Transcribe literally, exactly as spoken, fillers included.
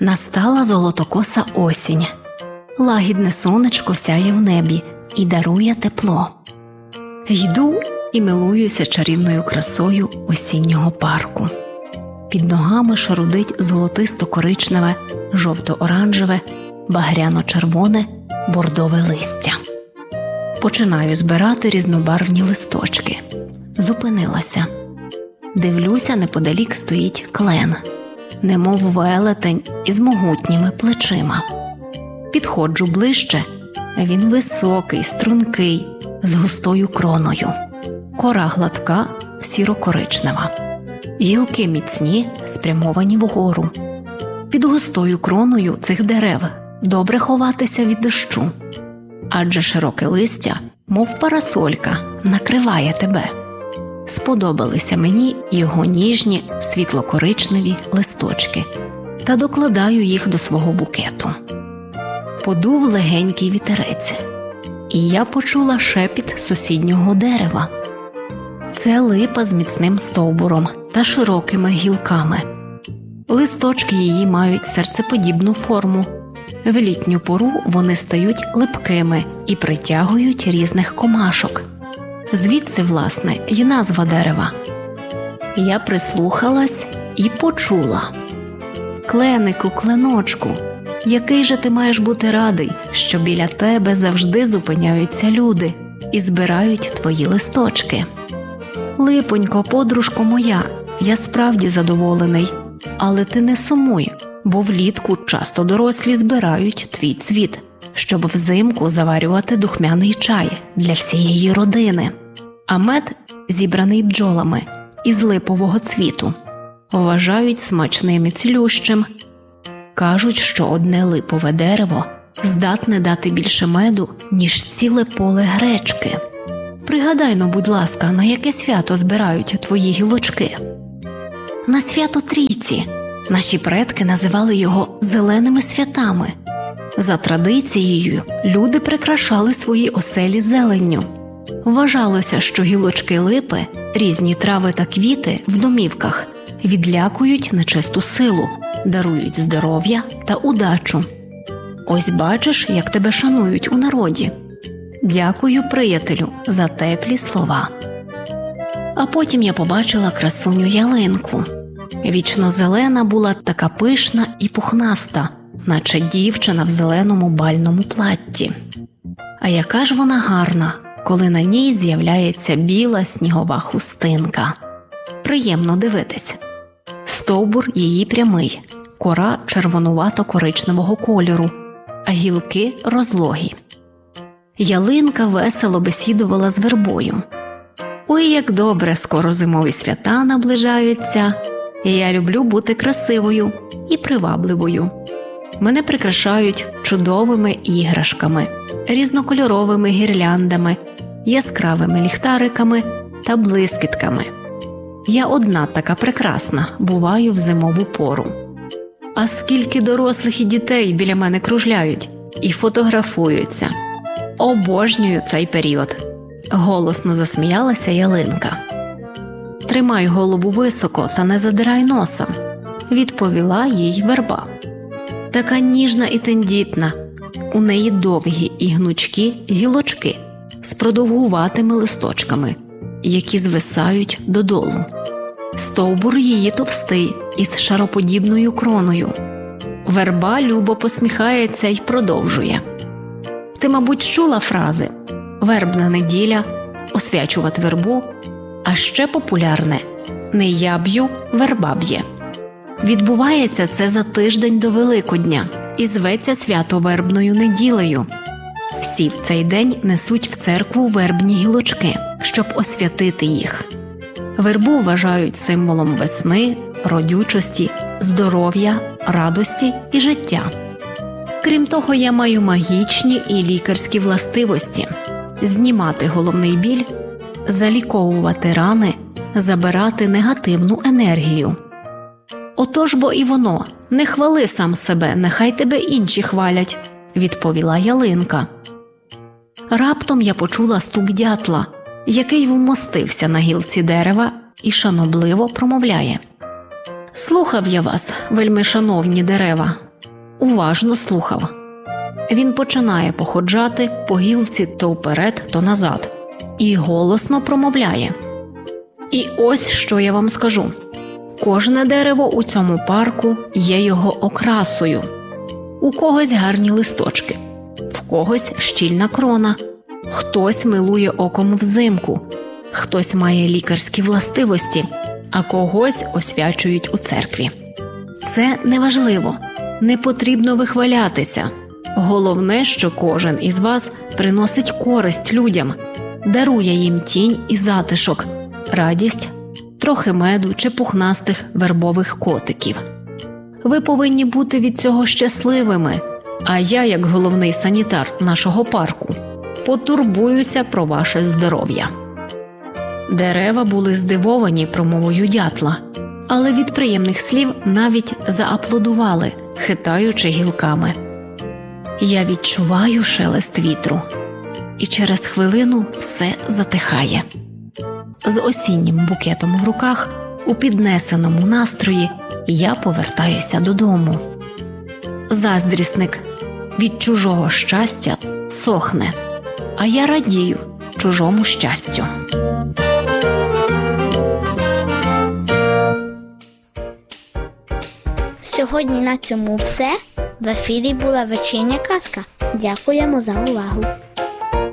Настала золотокоса осінь. Лагідне сонечко сяє в небі і дарує тепло. Йду і милуюся чарівною красою осіннього парку. Під ногами шарудить золотисто-коричневе, жовто-оранжеве, багряно-червоне, бордове листя. Починаю збирати різнобарвні листочки. Зупинилася. Дивлюся, неподалік стоїть клен, немов велетень із могутніми плечима. Підходжу ближче, він високий, стрункий, з густою кроною. Кора гладка, сіро-коричнева. Гілки міцні, спрямовані вгору. Під густою кроною цих дерев добре ховатися від дощу, адже широке листя, мов парасолька, накриває тебе. Сподобалися мені його ніжні, світло-коричневі листочки, та докладаю їх до свого букету. Подув легенький вітерець, і я почула шепіт сусіднього дерева. Це липа з міцним стовбуром та широкими гілками. Листочки її мають серцеподібну форму. В літню пору вони стають липкими і притягують різних комашок. Звідси, власне, й назва дерева. Я прислухалась і почула. Кленику, кленочку, який же ти маєш бути радий, що біля тебе завжди зупиняються люди і збирають твої листочки. Липонько, подружко моя, я справді задоволений, але ти не сумуй, бо влітку часто дорослі збирають твій цвіт, щоб взимку заварювати духмяний чай для всієї родини. А мед, зібраний бджолами із липового цвіту, вважають смачним і цілющим. Кажуть, що одне липове дерево здатне дати більше меду, ніж ціле поле гречки. Пригадай-но, будь ласка, на яке свято збирають твої гілочки? На свято Трійці. Наші предки називали його зеленими святами. За традицією, люди прикрашали свої оселі зеленню. Вважалося, що гілочки липи, різні трави та квіти в домівках відлякують нечисту силу, дарують здоров'я та удачу. Ось бачиш, як тебе шанують у народі. Дякую, приятелю, за теплі слова. А потім я побачила красуню ялинку. Вічно-зелена була така пишна і пухнаста, наче дівчина в зеленому бальному платті. А яка ж вона гарна, коли на ній з'являється біла снігова хустинка. Приємно дивитись. Стовбур її прямий, кора червонувато-коричневого кольору, а гілки розлогі. Ялинка весело бесідувала з вербою. Ой, як добре, скоро зимові свята наближаються. Я люблю бути красивою і привабливою. Мене прикрашають чудовими іграшками, різнокольоровими гірляндами, яскравими ліхтариками та блискітками. Я одна така прекрасна буваю в зимову пору. А скільки дорослих і дітей біля мене кружляють і фотографуються. Обожнюю цей період. Голосно засміялася ялинка. Тримай голову високо та не задирай носа, відповіла їй верба. Така ніжна і тендітна, у неї довгі і гнучкі гілочки з продовгуватими листочками, які звисають додолу. Стовбур її товстий із шароподібною кроною. Верба любо посміхається й продовжує. Ти, мабуть, чула фрази «Вербна неділя», «Освячувати вербу», а ще популярне «Не я б'ю, верба б'є». Відбувається це за тиждень до Великодня і зветься свято вербною неділею. Всі в цей день несуть в церкву вербні гілочки, щоб освятити їх. Вербу вважають символом весни, родючості, здоров'я, радості і життя. Крім того, я маю магічні і лікарські властивості – знімати головний біль, заліковувати рани, забирати негативну енергію. Отож бо і воно, не хвали сам себе, нехай тебе інші хвалять, відповіла ялинка. Раптом я почула стук дятла, який вмостився на гілці дерева і шанобливо промовляє. Слухав я вас, вельми шановні дерева, уважно слухав. Він починає походжати по гілці то вперед, то назад і голосно промовляє. І ось що я вам скажу. Кожне дерево у цьому парку є його окрасою. У когось гарні листочки, в когось щільна крона, хтось милує оком взимку, хтось має лікарські властивості, а когось освячують у церкві. Це неважливо, не потрібно вихвалятися. Головне, що кожен із вас приносить користь людям, дарує їм тінь і затишок, радість, трохи меду чи пухнастих вербових котиків. Ви повинні бути від цього щасливими, а я, як головний санітар нашого парку, потурбуюся про ваше здоров'я. Дерева були здивовані промовою дятла, але від приємних слів навіть зааплодували, хитаючи гілками. Я відчуваю шелест вітру, і через хвилину все затихає. З осіннім букетом в руках, у піднесеному настрої, я повертаюся додому. Заздрісник від чужого щастя сохне, а я радію чужому щастю. Сьогодні на цьому все. В ефірі була вечірня казка. Дякуємо за увагу.